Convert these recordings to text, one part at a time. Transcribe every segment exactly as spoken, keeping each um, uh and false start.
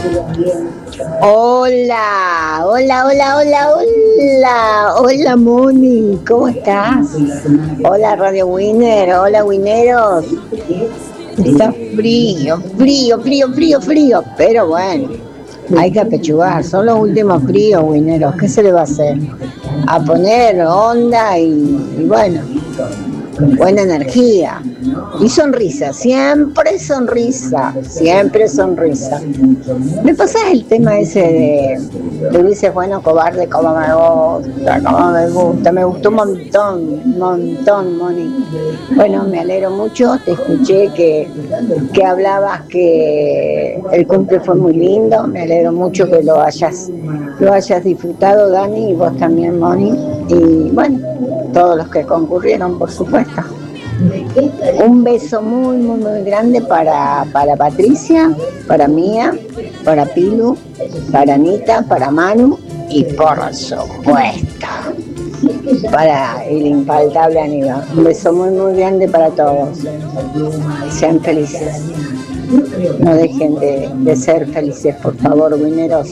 Hola, hola, hola, hola, hola, hola Moni, ¿cómo estás? Hola Radio Winner, hola Wineros. Está frío, frío, frío, frío, frío, pero bueno, hay que apechugar, son los últimos fríos, Wineros, ¿qué se le va a hacer? A poner onda y, y bueno, buena energía y sonrisa, siempre sonrisa, siempre sonrisa. ¿Me pasás el tema ese de, de dices, bueno, cobarde, como me gusta, como me gusta, me gustó un montón, un montón, Moni? Bueno, me alegro mucho, te escuché que, que hablabas que el cumple fue muy lindo, me alegro mucho que lo hayas, lo hayas disfrutado, Dani, y vos también, Moni, y bueno, todos los que concurrieron, por supuesto. Un beso muy, muy, muy grande para, para Patricia, para Mía, para Pilu, para Anita, para Manu y por supuesto para el infaltable Aníbal. Un beso muy, muy grande para todos. Sean felices. No dejen de, de ser felices, por favor, wineros.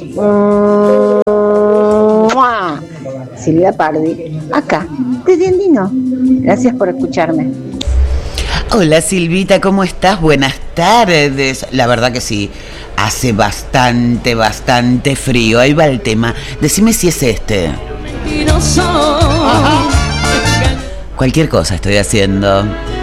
Silvia Pardi, acá, desde Andino. Gracias por escucharme. Hola Silvita, ¿cómo estás? Buenas tardes. La verdad que sí, hace bastante, bastante frío. Ahí va el tema. Decime si es este. Ajá. Cualquier cosa estoy haciendo.